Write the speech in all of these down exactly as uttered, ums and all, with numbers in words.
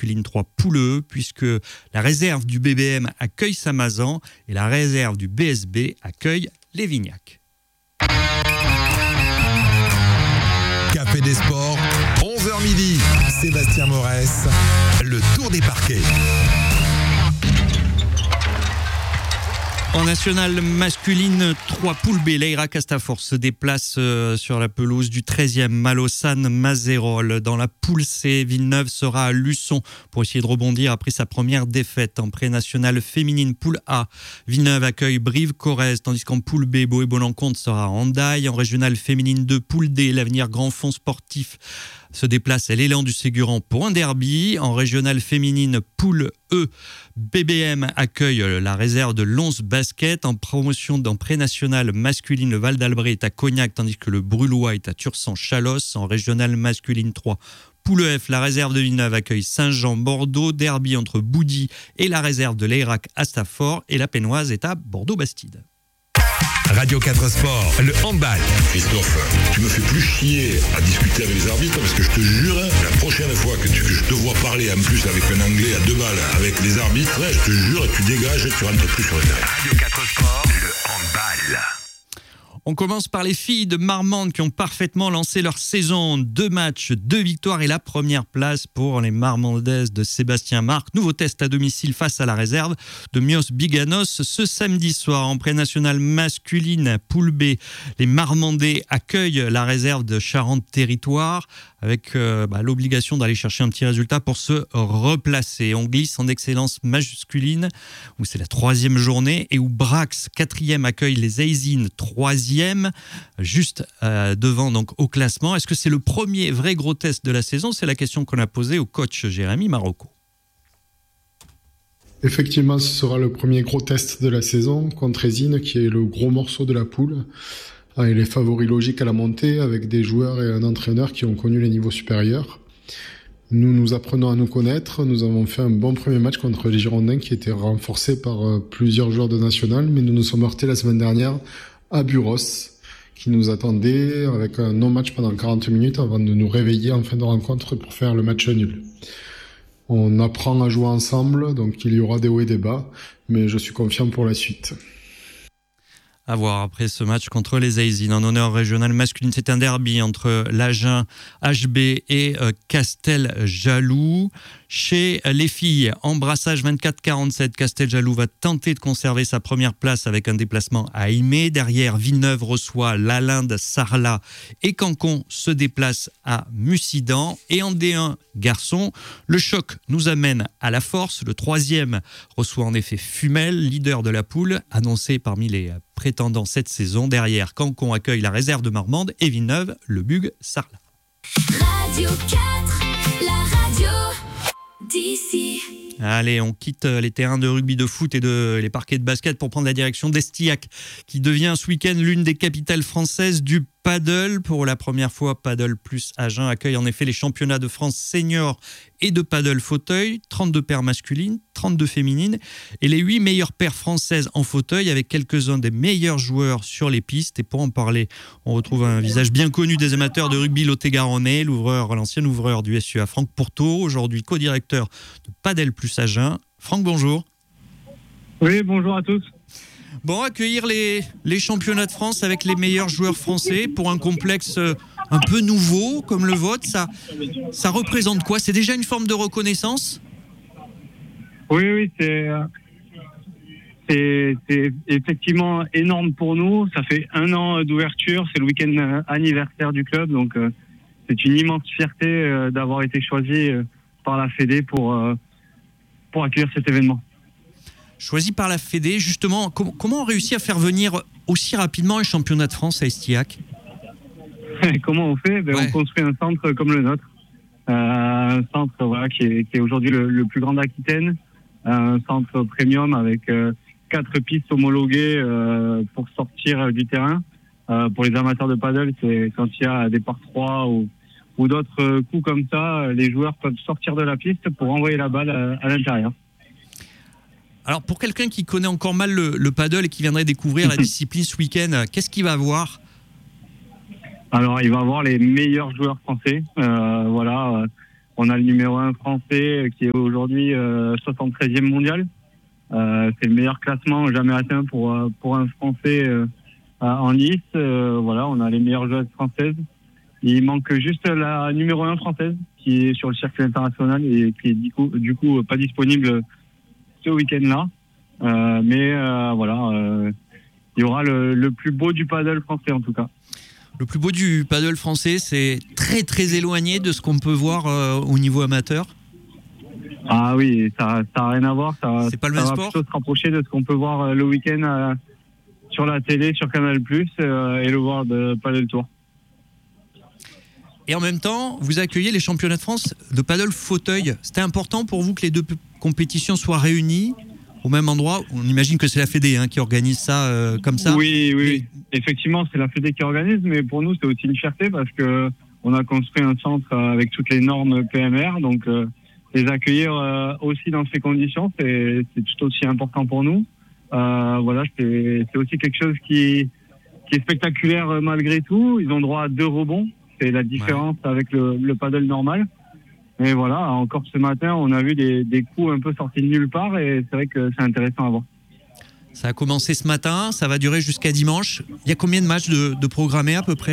masculine trois poule E, puisque la réserve du B B M accueille Saint-Mazan et la réserve du B S B accueille Lévignac. Café des Sports, onze heures midi. Sébastien Morès, le tour des parquets. En nationale masculine trois poules B, l'Eyrac Astafort se déplace euh, sur la pelouse du treizième Malaussane-Mazérolles. Dans la poule C, Villeneuve sera à Luçon pour essayer de rebondir après sa première défaite. En pré-nationale féminine poule A, Villeneuve accueille Brive-Corrèze, tandis qu'en poule B, Boë-Bolencontre sera à Hendaye. En régionale féminine deux, poule D, l'Avenir Grand Fonds Sportif se déplace à l'élan du Ségurant pour un derby. En régionale féminine poule E, B B M accueille la réserve de Lons Basket. En promotion dans pré-nationale masculine, le Val d'Albret est à Cognac, tandis que le Brullois est à Tursan-Chalosse. En régionale masculine trois, poule F, la réserve de Villeneuve accueille Saint-Jean-Bordeaux. Derby entre Boudy et la réserve de l'Eyrac Astafort. Et la Pénoise est à Bordeaux-Bastide. Radio quatre Sport, le handball. Christophe, tu me fais plus chier à discuter avec les arbitres parce que je te jure, la prochaine fois que, tu, que je te vois parler en plus avec un anglais à deux balles avec les arbitres, je te jure, tu dégages et tu rentres plus sur le terrain. Radio quatre Sport, le handball. On commence par les filles de Marmande qui ont parfaitement lancé leur saison. Deux matchs, deux victoires et la première place pour les Marmandaises de Sébastien Marc. Nouveau test à domicile face à la réserve de Mios Biganos ce samedi soir. En pré-nationale masculine, poule B, les Marmandais accueillent la réserve de Charente-Territoire avec euh, bah, l'obligation d'aller chercher un petit résultat pour se replacer. On glisse en excellence masculine où c'est la troisième journée et où Brax, quatrième, accueille les Aizines, troisième, juste euh, devant donc au classement. Est-ce que c'est le premier vrai gros test de la saison ? C'est la question qu'on a posée au coach Jérémy Marocco. Effectivement, ce sera le premier gros test de la saison contre Aizines, qui est le gros morceau de la poule. Et les favoris logiques à la montée, avec des joueurs et un entraîneur qui ont connu les niveaux supérieurs. Nous nous apprenons à nous connaître. Nous avons fait un bon premier match contre les Girondins qui étaient renforcés par plusieurs joueurs de national, mais nous nous sommes heurtés la semaine dernière à Buros, qui nous attendait avec un non-match pendant quarante minutes avant de nous réveiller en fin de rencontre pour faire le match nul. On apprend à jouer ensemble, donc il y aura des hauts et des bas, mais je suis confiant pour la suite. À voir après ce match contre les Aizines. En honneur régional masculine, c'est un derby entre l'Agen H B et euh, Casteljaloux. Chez les filles, embrassage vingt-quatre quarante-sept, Casteljaloux va tenter de conserver sa première place avec un déplacement à Aimé. Derrière, Villeneuve reçoit Lalinde, Sarlat et Cancon se déplace à Mussidan. Et en D un, garçon, le choc nous amène à la force. Le troisième reçoit en effet Fumel, leader de la poule, annoncé parmi les prétendants cette saison. Derrière, Cancon accueille la réserve de Marmande et Villeneuve, le Bug Sarlat. Radio quatre, la radio d'ici. Allez, on quitte les terrains de rugby, de foot et de, les parquets de basket pour prendre la direction d'Estillac, qui devient ce week-end l'une des capitales françaises du paddle. Pour la première fois, Paddle plus Agen accueille en effet les championnats de France senior et de paddle fauteuil, trente-deux paires masculines, trente-deux féminines, et les huit meilleures paires françaises en fauteuil avec quelques-uns des meilleurs joueurs sur les pistes. Et pour en parler, on retrouve un visage bien connu des amateurs de rugby lot-et-garonnais, l'ouvreur, l'ancien ouvreur du S U A, Franck Pourteau, aujourd'hui co-directeur de Paddle plus Agen. Franck, bonjour. Oui, bonjour à tous. Bon, accueillir les, les championnats de France avec les meilleurs joueurs français pour un complexe un peu nouveau comme le vôtre, ça, ça représente quoi ? C'est déjà une forme de reconnaissance ? Oui, oui, c'est, c'est, c'est effectivement énorme pour nous. Ça fait un an d'ouverture, c'est le week-end anniversaire du club, donc euh, c'est une immense fierté euh, d'avoir été choisi euh, par la Fédé pour, euh, pour accueillir cet événement. Choisi par la Fédé, justement, com- comment on réussit à faire venir aussi rapidement un championnat de France à Estillac ? Comment on fait ? Ben, ouais. On construit un centre comme le nôtre, euh, un centre voilà, qui est, qui est aujourd'hui le, le plus grand d'Aquitaine, un centre premium avec euh, quatre pistes homologuées euh, pour sortir du terrain. Euh, pour les amateurs de paddle, c'est quand il y a des par trois ou, ou d'autres coups comme ça, les joueurs peuvent sortir de la piste pour envoyer la balle à, à l'intérieur. Alors, pour quelqu'un qui connaît encore mal le, le paddle et qui viendrait découvrir la discipline ce week-end, qu'est-ce qu'il va voir ? Alors, il va voir les meilleurs joueurs français. Euh, voilà, on a le numéro un français qui est aujourd'hui euh, soixante-treizième mondial. Euh, c'est le meilleur classement jamais atteint pour pour un Français euh, en lice. Euh, voilà, on a les meilleures joueuses françaises. Il manque juste la numéro un française qui est sur le circuit international et qui est du coup, du coup pas disponible ce week-end-là. Euh, mais euh, voilà, euh, il y aura le, le plus beau du paddle français en tout cas. Le plus beau du paddle français, c'est très très éloigné de ce qu'on peut voir euh, au niveau amateur. Ah oui, ça ça a rien à voir. Ça, c'est pas le ça même va sport. plutôt se rapprocher de ce qu'on peut voir euh, le week-end euh, sur la télé, sur Canal plus, euh, et le World Paddle Tour. Et en même temps, vous accueillez les championnats de France de paddle fauteuil. C'était important pour vous que les deux p- compétitions soient réunies au même endroit. On imagine que c'est la Fédé hein, qui organise ça euh, comme ça. Oui, oui, Mais... oui. Effectivement, c'est la Fédé qui organise, mais pour nous, c'est aussi une fierté parce que on a construit un centre avec toutes les normes P M R, donc euh, les accueillir euh, aussi dans ces conditions, c'est, c'est tout aussi important pour nous. Euh, voilà, c'est, c'est aussi quelque chose qui, qui est spectaculaire euh, malgré tout. Ils ont droit à deux rebonds. C'est la différence ouais. avec le, le paddle normal. Mais voilà, encore ce matin, on a vu des, des coups un peu sortis de nulle part et c'est vrai que c'est intéressant à voir. Ça a commencé ce matin, ça va durer jusqu'à dimanche. Il y a combien de matchs de, de programmés à peu près ?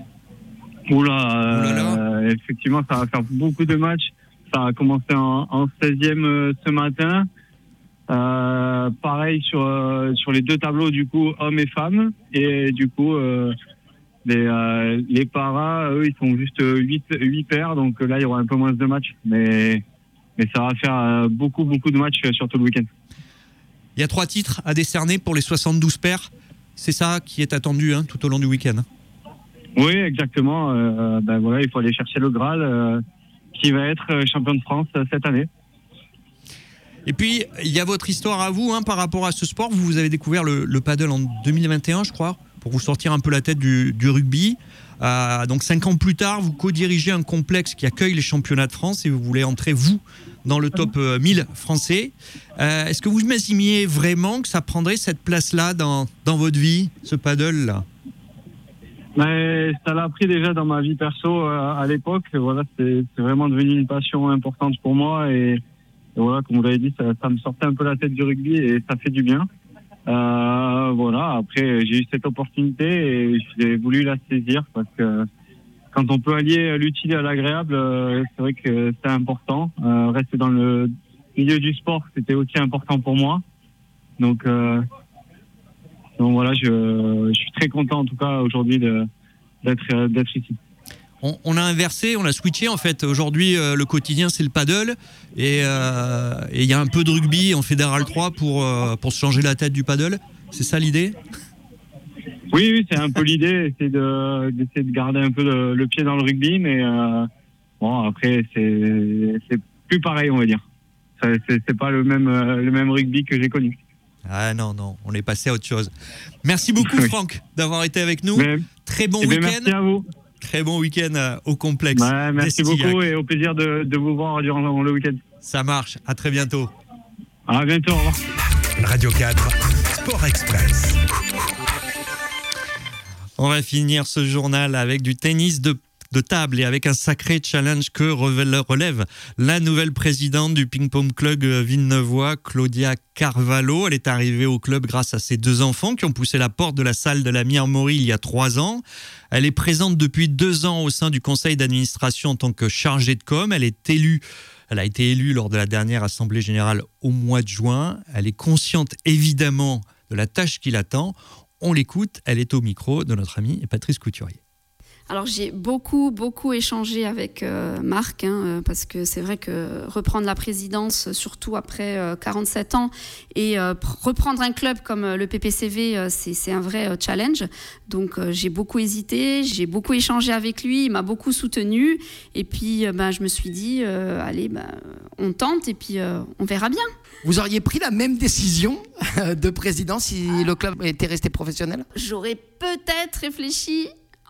Oula, euh, effectivement, ça va faire beaucoup de matchs. Ça a commencé en, en seizième euh, ce matin. Euh, pareil sur, euh, sur les deux tableaux, du coup, hommes et femmes. Et du coup... Euh, Les, euh, les paras, eux, ils sont juste huit paires, donc là, il y aura un peu moins de matchs. Mais, mais ça va faire euh, beaucoup, beaucoup de matchs, sur tout le week-end. Il y a trois titres à décerner pour les soixante-douze paires. C'est ça qui est attendu hein, tout au long du week-end. Oui, exactement. Euh, ben voilà, il faut aller chercher le Graal, euh, qui va être champion de France euh, cette année. Et puis, il y a votre histoire à vous hein, par rapport à ce sport. Vous, vous avez découvert le, le paddle en deux mille vingt et un, je crois, pour vous sortir un peu la tête du, du rugby. Euh, donc, cinq ans plus tard, vous co-dirigez un complexe qui accueille les championnats de France et vous voulez entrer, vous, dans le top euh, mille français. Euh, est-ce que vous imaginiez vraiment que ça prendrait cette place-là dans, dans votre vie, ce paddle-là ? Mais ça l'a pris déjà dans ma vie perso euh, à l'époque. Voilà, c'est, c'est vraiment devenu une passion importante pour moi. Et, et voilà, comme vous l'avez dit, ça, ça me sortait un peu la tête du rugby et ça fait du bien. Euh, voilà, après j'ai eu cette opportunité et j'ai voulu la saisir parce que quand on peut allier l'utile à l'agréable, euh, c'est vrai que c'est important. Euh, rester dans le milieu du sport, c'était aussi important pour moi. Donc, euh, donc voilà, je, je suis très content en tout cas aujourd'hui de, d'être, d'être ici. On, on a inversé, on a switché en fait. Aujourd'hui, euh, le quotidien, c'est le paddle. Et il euh, y a un peu de rugby en Fédéral trois pour, euh, pour se changer la tête du paddle. C'est ça l'idée ? Oui, oui, c'est un peu l'idée. C'est de, d'essayer de garder un peu le, le pied dans le rugby. Mais euh, bon, après, c'est, c'est plus pareil, on va dire. Ça, c'est, c'est pas le même, le même rugby que j'ai connu. Ah non, non, on est passé à autre chose. Merci beaucoup, Franck, d'avoir été avec nous. Mais, Très bon week-end. Merci à vous. Très bon week-end au complexe. Ouais, merci beaucoup et au plaisir de, de vous voir durant le week-end. Ça marche, à très bientôt. À bientôt, au revoir. Radio quatre, Sport Express. On va finir ce journal avec du tennis de de table et avec un sacré challenge que relève la nouvelle présidente du ping-pong club villeneuvois, Claudia Carvalho. Elle est arrivée au club grâce à ses deux enfants qui ont poussé la porte de la salle de la Mire-Maury il y a trois ans. Elle est présente depuis deux ans au sein du conseil d'administration en tant que chargée de com. Elle est élue Elle a été élue lors de la dernière assemblée générale au mois de juin. Elle est consciente évidemment de la tâche qui l'attend. On l'écoute, elle est au micro de notre amie Patrice Couturier. Alors j'ai beaucoup, beaucoup échangé avec euh, Marc, hein, parce que c'est vrai que reprendre la présidence, surtout après euh, quarante-sept ans, et euh, pr- reprendre un club comme euh, le P P C V, euh, c'est, c'est un vrai euh, challenge. Donc euh, j'ai beaucoup hésité, j'ai beaucoup échangé avec lui, il m'a beaucoup soutenu, et puis euh, ben, je me suis dit, euh, allez, ben, on tente, et puis euh, on verra bien. Vous auriez pris la même décision de président si le club était resté professionnel ? J'aurais peut-être réfléchi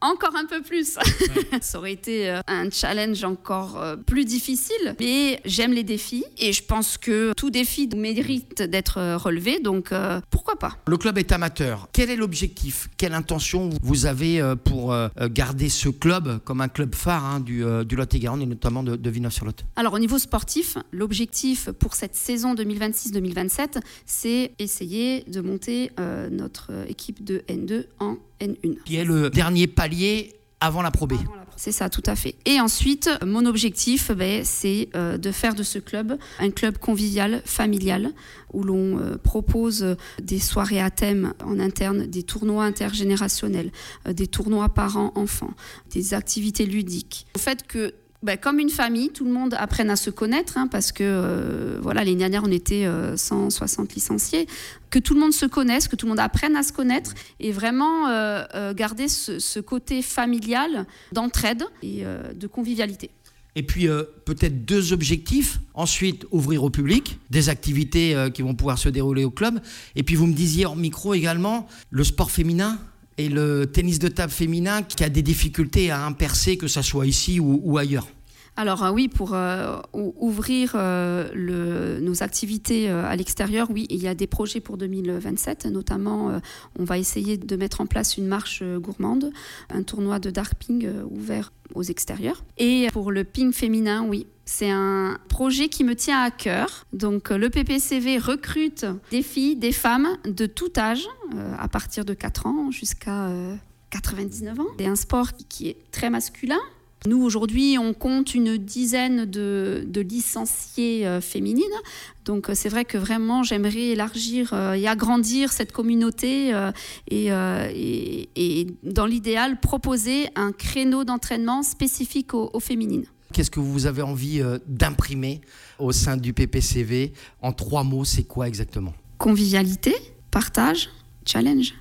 encore un peu plus. Ouais. Ça aurait été un challenge encore plus difficile, mais j'aime les défis et je pense que tout défi mérite d'être relevé, donc euh, pourquoi pas. Le club est amateur. Quel est l'objectif ? Quelle intention vous avez pour garder ce club comme un club phare hein, du, du Lot-et-Garonne et notamment de, de Villeneuve-sur-Lot ? Alors au niveau sportif, l'objectif pour cette saison deux mille vingt-six deux mille vingt-sept, c'est essayer de monter euh, notre équipe de N deux en N un. Qui est le dernier palier avant la Pro B. C'est ça, tout à fait. Et ensuite, mon objectif, ben, c'est euh, de faire de ce club un club convivial, familial, où l'on euh, propose des soirées à thème en interne, des tournois intergénérationnels, euh, des tournois parents-enfants, des activités ludiques. Le fait que Ben, comme une famille, tout le monde apprenne à se connaître, hein, parce que euh, voilà, l'année dernière, on était euh, cent soixante licenciés. Que tout le monde se connaisse, que tout le monde apprenne à se connaître et vraiment euh, euh, garder ce, ce côté familial, d'entraide et euh, de convivialité. Et puis euh, peut-être deux objectifs. Ensuite, ouvrir au public des activités euh, qui vont pouvoir se dérouler au club. Et puis vous me disiez hors micro également, le sport féminin et le tennis de table féminin qui a des difficultés à percer, que ça soit ici ou, ou ailleurs. Alors euh, oui, pour euh, ouvrir euh, le, nos activités euh, à l'extérieur, oui, il y a des projets pour deux mille vingt-sept, notamment euh, on va essayer de mettre en place une marche euh, gourmande, un tournoi de dart ping euh, ouvert aux extérieurs. Et pour le ping féminin, oui, c'est un projet qui me tient à cœur. Donc le P P C V recrute des filles, des femmes de tout âge, euh, à partir de quatre ans jusqu'à euh, quatre-vingt-dix-neuf ans. C'est un sport qui est très masculin. Nous, aujourd'hui, on compte une dizaine de, de licenciées euh, féminines. Donc, c'est vrai que vraiment, j'aimerais élargir euh, et agrandir cette communauté euh, et, euh, et, et, dans l'idéal, proposer un créneau d'entraînement spécifique aux, aux féminines. Qu'est-ce que vous avez envie euh, d'imprimer au sein du P P C V ? En trois mots, c'est quoi exactement ? Convivialité, partage, challenge.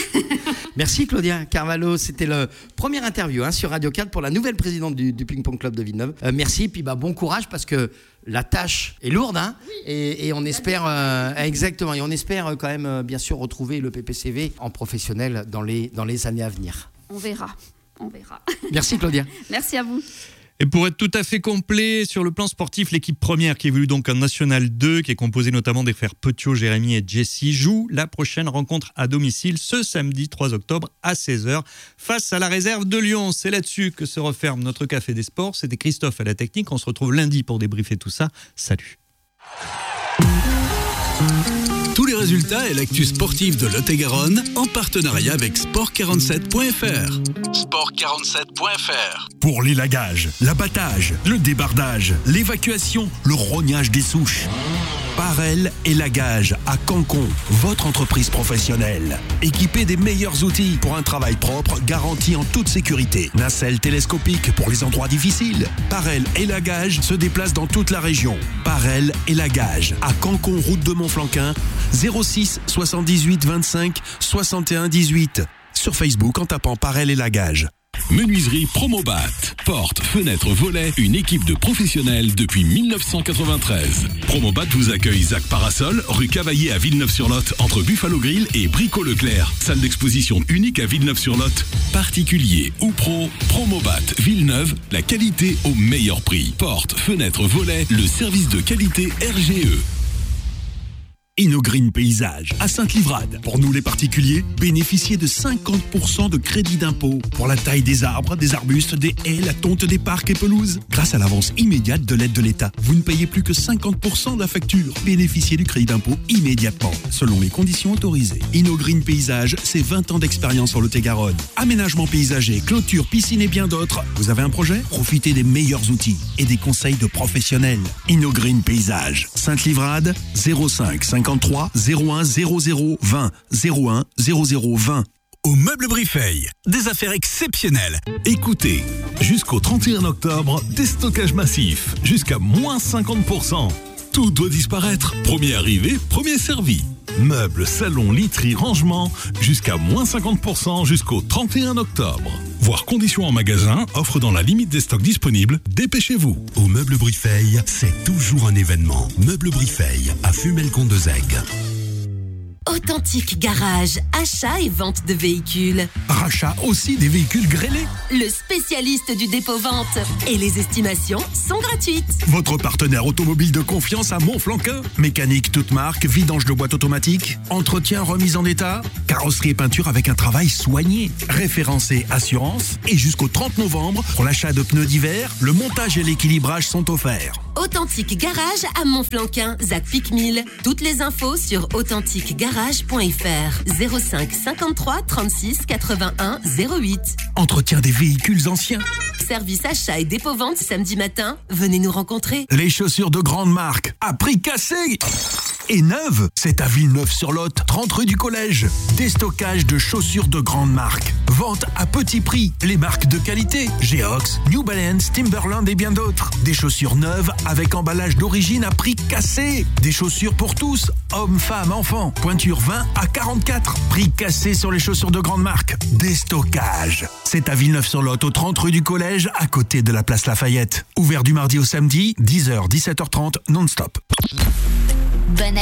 Merci Claudia Carvalho, c'était le première interview hein, sur Radio quatre pour la nouvelle présidente du, du Ping Pong Club de Villeneuve. Euh, merci, puis bah, bon courage parce que la tâche est lourde hein, oui. et, et on espère euh, exactement et on espère quand même euh, bien sûr retrouver le P P C V en professionnel dans les, dans les années à venir. On verra, on verra. Merci Claudia. Merci à vous. Et pour être tout à fait complet sur le plan sportif, l'équipe première qui évolue donc en National deux, qui est composée notamment des frères Petiot, Jérémy et Jesse, joue la prochaine rencontre à domicile ce samedi trois octobre à seize heures face à la réserve de Lyon. C'est là-dessus que se referme notre Café des Sports. C'était Christophe à la technique. On se retrouve lundi pour débriefer tout ça. Salut. Tous les résultats et l'actu sportive de Lot-et-Garonne en partenariat avec sport quarante-sept point f r. sport quarante-sept point f r. Pour l'élagage, l'abattage, le débardage, l'évacuation, le rognage des souches. Parel Élagage à Cancon, votre entreprise professionnelle. Équipée des meilleurs outils pour un travail propre, garanti en toute sécurité. Nacelle télescopique pour les endroits difficiles. Parel Élagage se déplace dans toute la région. Parel Élagage à Cancon, route de Montflanquin, zéro six soixante-dix-huit vingt-cinq soixante et un dix-huit. Sur Facebook en tapant Parel Élagage. Menuiserie Promobat. Portes, fenêtres, volets, une équipe de professionnels depuis mille neuf cent quatre-vingt-treize. Promobat vous accueille Zac Parasol, rue Cavaillé à Villeneuve-sur-Lot, entre Buffalo Grill et Brico Leclerc. Salle d'exposition unique à Villeneuve-sur-Lot. Particulier ou pro, Promobat Villeneuve, la qualité au meilleur prix. Portes, fenêtres, volets, le service de qualité R G E. InnoGreen Paysage à Sainte-Livrade. Pour nous les particuliers, bénéficiez de cinquante pour cent de crédit d'impôt pour la taille des arbres, des arbustes, des haies, la tonte des parcs et pelouses. Grâce à l'avance immédiate de l'aide de l'État, vous ne payez plus que cinquante pour cent de la facture. Bénéficiez du crédit d'impôt immédiatement, selon les conditions autorisées. InnoGreen Paysage, c'est vingt ans d'expérience sur le Lot-et-Garonne. Aménagement paysager, clôture, piscine et bien d'autres. Vous avez un projet ? Profitez des meilleurs outils et des conseils de professionnels. InnoGreen Paysage, Sainte-Livrade, zéro cinq cinquante-trois zéro un zéro zéro vingt zéro un zéro zéro vingt. Au Meuble Brifeil, des affaires exceptionnelles. Écoutez, jusqu'au trente et un octobre, déstockage massif, jusqu'à moins cinquante pour cent. Tout doit disparaître. Premier arrivé, premier servi. Meubles, salons, literie, rangement, jusqu'à moins cinquante pour cent jusqu'au trente et un octobre. Voir conditions en magasin, offre dans la limite des stocks disponibles, dépêchez-vous. Au Meuble Brifeil, c'est toujours un événement. Meuble Brifeil, à Fumel-Condezec. Authentique Garage, achat et vente de véhicules. Rachat aussi des véhicules grêlés. Le spécialiste du dépôt-vente. Et les estimations sont gratuites. Votre partenaire automobile de confiance à Montflanquin. Mécanique toute marque, vidange de boîte automatique, entretien remise en état, carrosserie et peinture avec un travail soigné. Référencé assurance. Et jusqu'au trente novembre, pour l'achat de pneus d'hiver, le montage et l'équilibrage sont offerts. Authentique Garage à Montflanquin, Zac Picmille. Toutes les infos sur authentique garage point f r. zéro cinq cinquante-trois trente-six quatre-vingt-un zéro huit. Entretien des véhicules anciens. Service achat et dépôt-vente samedi matin. Venez nous rencontrer. Les chaussures de grande marque, à prix cassé et neuve, c'est à Villeneuve-sur-Lot, trente rue du Collège. Déstockage de chaussures de grande marque. Vente à petit prix. Les marques de qualité. Geox, New Balance, Timberland et bien d'autres. Des chaussures neuves avec emballage d'origine à prix cassé. Des chaussures pour tous. Hommes, femmes, enfants. Pointure vingt à quarante-quatre. Prix cassé sur les chaussures de grande marque. Déstockage. C'est à Villeneuve-sur-Lot, au trente rue du Collège, à côté de la place Lafayette. Ouvert du mardi au samedi, dix heures dix-sept heures trente, non-stop. Bonne